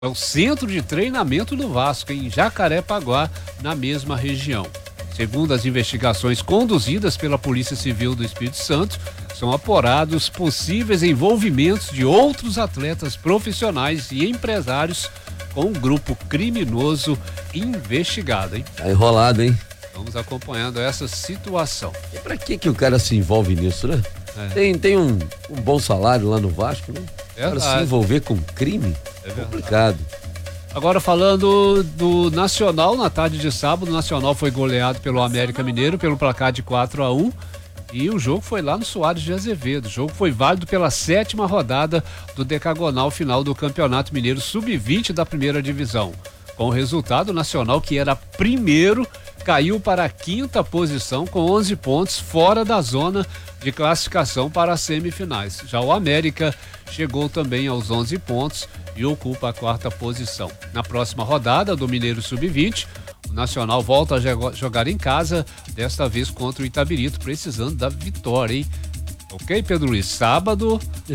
É o centro de treinamento do Vasco, em Jacarepaguá, na mesma região. Segundo as investigações conduzidas pela Polícia Civil do Espírito Santo, são apurados possíveis envolvimentos de outros atletas profissionais e empresários com um grupo criminoso investigado, hein? Tá enrolado, hein? Vamos acompanhando essa situação. E pra que o cara se envolve nisso, né? Tem um bom salário lá no Vasco, né? Para se envolver com crime é complicado. Agora falando do Nacional, na tarde de sábado, o Nacional foi goleado pelo América Mineiro pelo placar de 4-1 e o jogo foi lá no Soares de Azevedo. O jogo foi válido pela 7ª rodada do decagonal final do Campeonato Mineiro Sub-20 da primeira divisão. Com o resultado, o Nacional, que era primeiro, caiu para a 5ª posição com 11 pontos, fora da zona de classificação para as semifinais. Já o América chegou também aos 11 pontos e ocupa a 4ª posição. Na próxima rodada do Mineiro Sub-20, o Nacional volta a jogar em casa, desta vez contra o Itabirito, precisando da vitória, hein? Ok, Pedro Luiz? Sábado,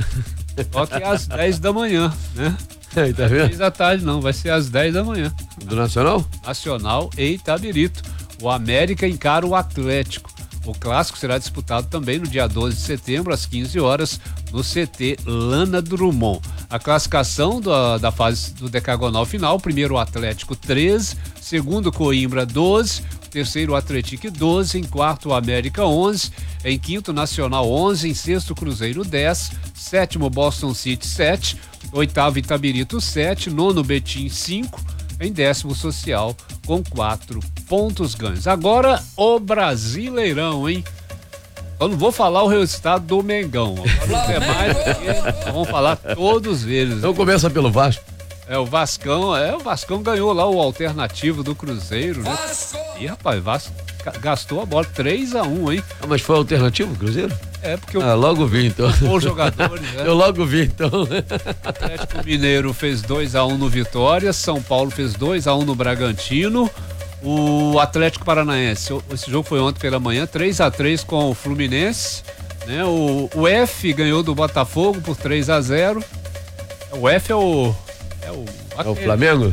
só que às 10 da manhã, né? Aí, tá vendo? 6 da tarde não, vai ser às 10 da manhã. Do Nacional? Nacional e Itabirito. O América encara o Atlético. O clássico será disputado também no dia 12 de setembro, às 15 horas, no CT Lana Drummond. A classificação da fase do decagonal final: primeiro o Atlético 13, segundo Coimbra 12, terceiro o Atlético 12, em quarto o América 11, em quinto Nacional 11, em sexto Cruzeiro 10, sétimo Boston City 7, oitavo Itabirito 7, nono Betim 5, em 10º Social com 4 pontos ganhos. Agora o Brasileirão, hein? Eu não vou falar o resultado do Mengão. Agora é mais porque vamos falar todos eles. Então começa pelo Vasco. O Vascão ganhou lá o alternativo do Cruzeiro, né? E rapaz, Vasco gastou a bola 3-1, hein? Ah, mas foi alternativo o Cruzeiro? Porque logo vi então. Os jogadores, né? Eu logo vi então. Atlético Mineiro fez 2-1 no Vitória, São Paulo fez 2-1 no Bragantino. O Atlético Paranaense, esse jogo foi ontem pela manhã, 3-3 com o Fluminense, né? O F ganhou do Botafogo por 3-0. O F é o Flamengo?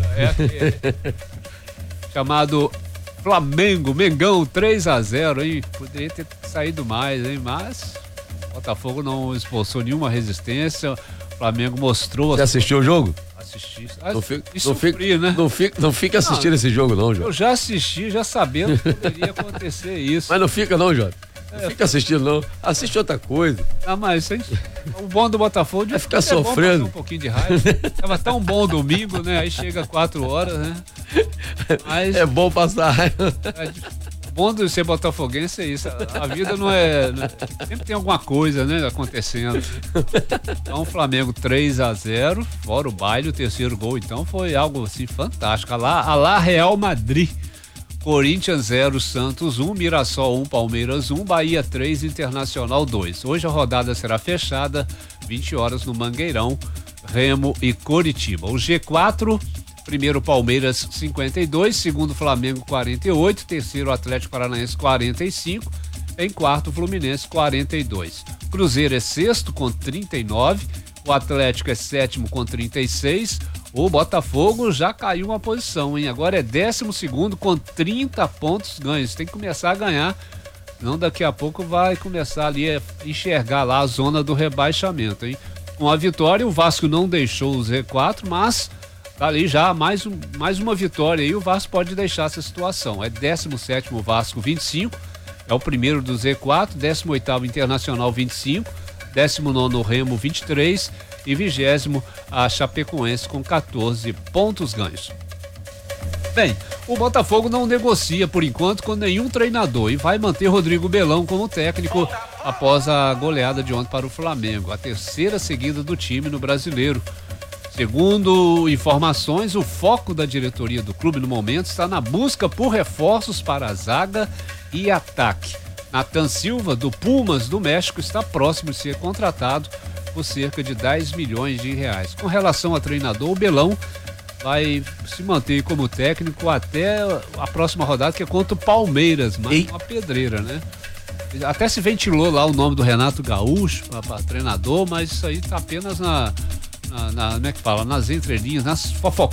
Chamado Flamengo, Mengão 3-0, hein? Poderia ter saído mais, hein? Mas o Botafogo não expulsou nenhuma resistência. O Flamengo mostrou. Você assistiu o jogo? Assisti. Não fica assistindo esse jogo, não, Jota. Eu já assisti, já sabendo que poderia acontecer isso. Mas não fica, não, Jota. Não fica assistindo, não. Assiste outra coisa. Mas o bom do Botafogo vai ficar sofrendo. Um pouquinho de raiva. Tava tão bom domingo, né? Aí chega 4 horas, né? Mas é bom passar raiva. O bom de ser botafoguense é isso. A vida não é. Sempre tem alguma coisa, né? Acontecendo. Então, o Flamengo 3-0, fora o baile, o terceiro gol, então, foi algo assim fantástico. A lá Real Madrid. Corinthians 0, Santos 1, Mirassol 1, Palmeiras 1, Bahia 3, Internacional 2. Hoje a rodada será fechada, 20 horas no Mangueirão, Remo e Coritiba. O G4, primeiro Palmeiras 52, segundo Flamengo 48, terceiro Atlético Paranaense 45, em quarto Fluminense 42. Cruzeiro é sexto com 39, o Atlético é sétimo com 36, o Botafogo já caiu uma posição, hein? Agora é 12º com 30 pontos ganhos. Tem que começar a ganhar, senão daqui a pouco vai começar ali a enxergar lá a zona do rebaixamento, hein? Com a vitória, o Vasco não deixou o Z4, mas tá ali já mais uma vitória aí, o Vasco pode deixar essa situação. É 17º Vasco 25, é o primeiro do Z4, 18º Internacional 25, 19º Remo 23 e 20º a Chapecoense com 14 pontos ganhos. Bem, o Botafogo não negocia por enquanto com nenhum treinador e vai manter Rodrigo Belão como técnico após a goleada de ontem para o Flamengo, a terceira seguida do time no Brasileiro. Segundo informações, o foco da diretoria do clube no momento está na busca por reforços para a zaga e ataque. Nathan Silva, do Pumas do México, está próximo de ser contratado por cerca de 10 milhões de reais. Com relação a treinador, o Belão vai se manter como técnico até a próxima rodada, que é contra o Palmeiras, mas uma pedreira, né? Até se ventilou lá o nome do Renato Gaúcho para treinador, mas isso aí está apenas na como é que fala? Nas entrelinhas, nas